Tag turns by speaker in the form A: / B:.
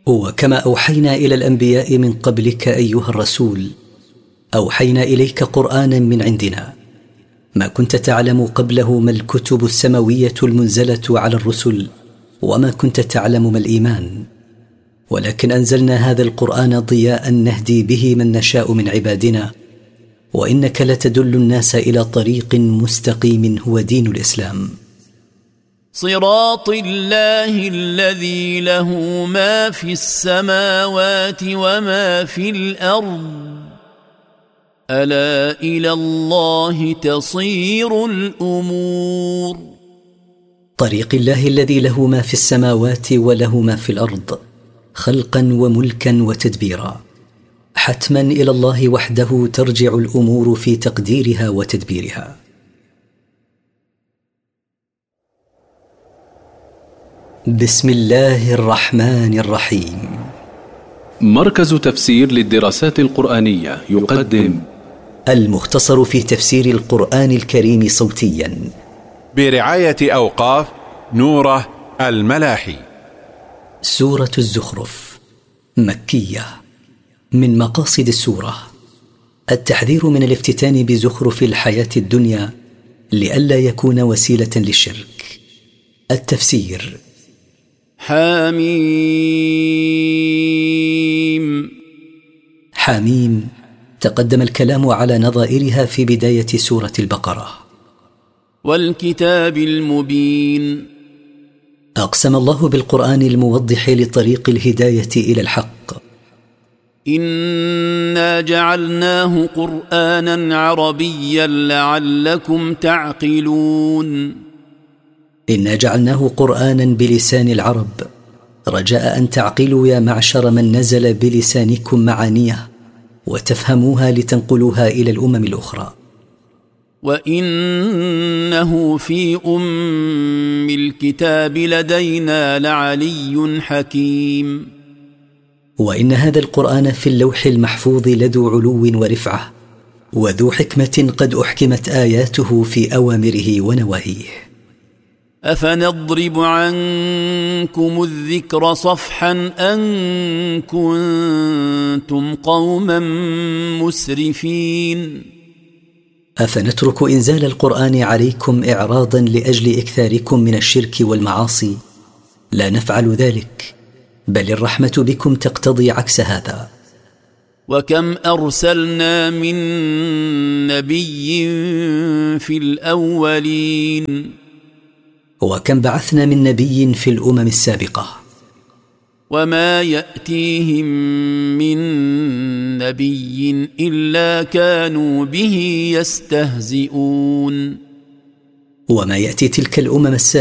A: وكما أوحينا إلى الأنبياء من قبلك أيها الرسول، أوحينا إليك قرآنا من عندنا ما كنت تعلم قبله ما الكتب السماوية المنزلة على الرسل، وما كنت تعلم ما الإيمان، ولكن أنزلنا هذا القرآن ضياء نهدي به من نشاء من عبادنا، وإنك لتدل الناس إلى طريق مستقيم هو دين الإسلام.
B: صراط الله الذي له ما في السماوات وما في الأرض، ألا إلى الله تصير الأمور.
A: طريق الله الذي له ما في السماوات وله ما في الأرض، خلقا وملكا وتدبيرا، حتما إلى الله وحده ترجع الأمور في تقديرها وتدبيرها. بسم الله الرحمن الرحيم.
C: مركز تفسير للدراسات القرآنية يقدم
A: المختصر في تفسير القرآن الكريم صوتيا
D: برعاية أوقاف نوره الملاحي.
A: سورة الزخرف مكية. من مقاصد السورة التحذير من الافتتان بزخرف الحياة الدنيا لئلا يكون وسيلة للشرك. التفسير:
B: حميم.
A: حميم تقدم الكلام على نظائرها في بداية سورة البقرة.
B: والكتاب المبين.
A: أقسم الله بالقرآن الموضح لطريق الهداية إلى الحق.
B: إنا جعلناه قرآنا عربيا لعلكم تعقلون.
A: إنا جعلناه قرآنا بلسان العرب رجاء أن تعقلوا يا معشر من نزل بلسانكم معانيه وتفهموها لتنقلوها إلى الأمم الأخرى.
B: وإنه في أم الكتاب لدينا لعلي حكيم.
A: وإن هذا القرآن في اللوح المحفوظ لذو علو ورفعة وذو حكمة قد أحكمت آياته في أوامره ونواهيه.
B: أفنضرب عنكم الذكر صفحا أن كنتم قوما مسرفين.
A: أفنترك إنزال القرآن عليكم إعراضا لأجل إكثاركم من الشرك والمعاصي؟ لا نفعل ذلك، بل الرحمة بكم تقتضي عكس هذا.
B: وكم أرسلنا من نبي في الأولين.
A: وكم بعثنا من نبي في الأمم السابقة.
B: وما يأتيهم من نبي إلا كانوا به يستهزئون.
A: وما يأتي تلك الأمم السابقة